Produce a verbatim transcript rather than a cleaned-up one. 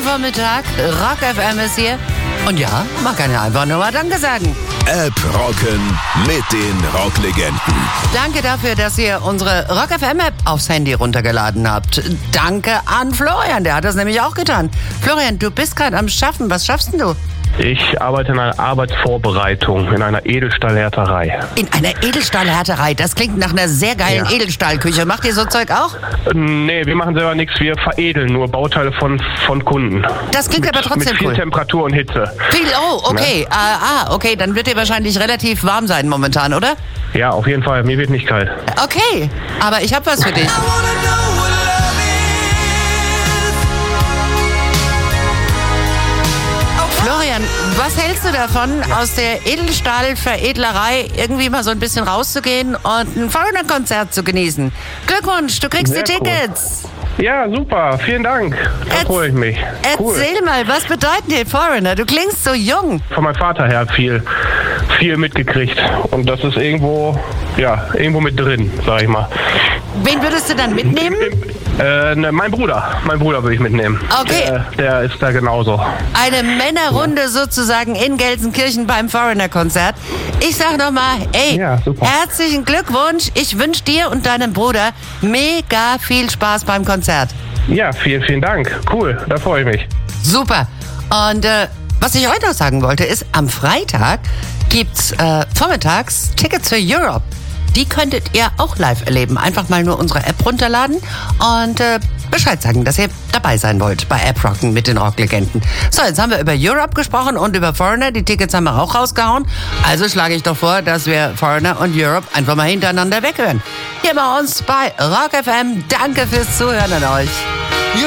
Vormittag, Rock F M ist hier. Und ja, man kann ja einfach nur mal Danke sagen. App rocken mit den Rocklegenden. Danke dafür, dass ihr unsere Rock F M App aufs Handy runtergeladen habt. Danke an Florian, der hat das nämlich auch getan. Florian, du bist gerade am Schaffen. Was schaffst denn du? Ich arbeite in einer Arbeitsvorbereitung in einer Edelstahlhärterei. In einer Edelstahlhärterei. Das klingt nach einer sehr geilen Ja. Edelstahlküche. Macht ihr so Zeug auch? Nee, wir machen selber nichts, wir veredeln nur Bauteile von, von Kunden. Das klingt mit, aber trotzdem mit viel cool. Temperatur und Hitze. Viel, oh, okay. Ah, ah, okay, dann wird ihr wahrscheinlich relativ warm sein momentan, oder? Ja, auf jeden Fall, mir wird nicht kalt. Okay, aber ich hab was für dich. Florian, was hältst du davon, aus der Edelstahlveredlerei irgendwie mal so ein bisschen rauszugehen und ein Foreigner-Konzert zu genießen? Glückwunsch, du kriegst Sehr die cool. Tickets. Ja, super, vielen Dank. Da Erz- freue ich mich. Cool. Erzähl mal, was bedeuten die Foreigner? Du klingst so jung. Von meinem Vater her viel, viel mitgekriegt. Und das ist irgendwo, ja, irgendwo mit drin, sag ich mal. Wen würdest du dann mitnehmen? Äh, ne, mein Bruder, mein Bruder würde ich mitnehmen. Okay. Der, der ist da genauso. Eine Männerrunde sozusagen in Gelsenkirchen beim Foreigner-Konzert. Ich sag nochmal, ey, Ja, super. herzlichen Glückwunsch. Ich wünsche dir und deinem Bruder mega viel Spaß beim Konzert. Ja, vielen, vielen Dank. Cool, da freue ich mich. Super. Und äh, was ich heute noch sagen wollte, ist, am Freitag gibt's äh, vormittags Tickets für Europe. Die könntet ihr auch live erleben. Einfach mal nur unsere App runterladen und äh, Bescheid sagen, dass ihr dabei sein wollt bei App Rocken mit den Rocklegenden. So, jetzt haben wir über Europe gesprochen und über Foreigner. Die Tickets haben wir auch rausgehauen. Also schlage ich doch vor, dass wir Foreigner und Europe einfach mal hintereinander weghören. Hier bei uns bei Rock F M. Danke fürs Zuhören an euch.